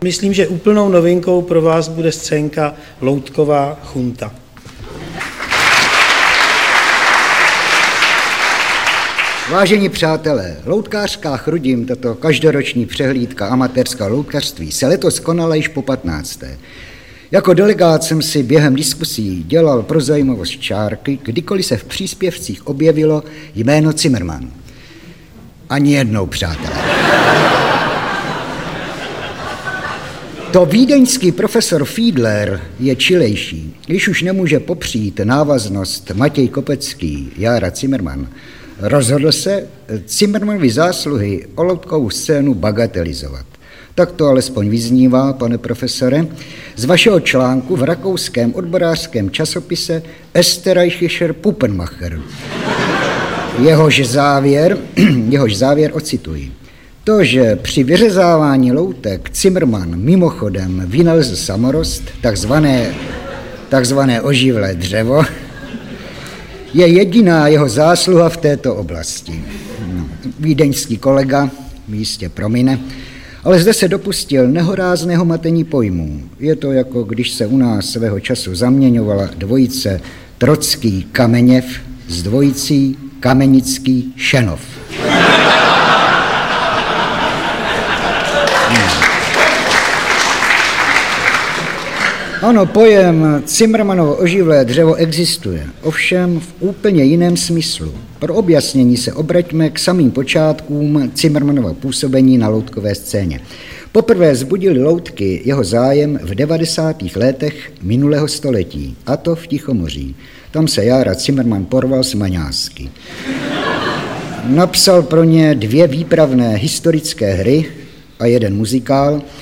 Myslím, že úplnou novinkou pro vás bude scénka Loutková chunta. Vážení přátelé, loutkářská Chrudim, tato každoroční přehlídka amatérského loutkařství, se letos konala již po 15. Jako delegát jsem si během diskusí dělal pro zajímavost čárky, kdykoliv se v příspěvcích objevilo jméno Zimmermann. Ani jednou, přátelé. To vídeňský profesor Fiedler je čilejší, když už nemůže popřít návaznost Matěj Kopecký, Jára Zimmermann. Rozhodl se Zimmermannovy zásluhy o loutkovou scénu bagatelizovat. Tak to alespoň vyznívá, pane profesore, z vašeho článku v rakouském odborářském časopise Österreichischer Puppenmacher. Jehož závěr ocituji. To, že při vyřezávání loutek Zimmermann mimochodem vynalezl samorost, takzvané oživlé dřevo, je jediná jeho zásluha v této oblasti. Vídeňský kolega mi jistě promine, ale zde se dopustil nehorázného matení pojmů. Je to jako když se u nás svého času zaměňovala dvojice Trocký Kameněv s dvojicí Kamenický Šenov. Ano, pojem Zimmermannovo oživlé dřevo existuje, ovšem v úplně jiném smyslu. Pro objasnění se obraťme k samým počátkům Zimmermannova působení na loutkové scéně. Poprvé vzbudili loutky jeho zájem v 90. letech minulého století, a to v Tichomoří. Tam se Jára Zimmermann porval s maňásky. Napsal pro ně 2 výpravné historické hry a 1 muzikál,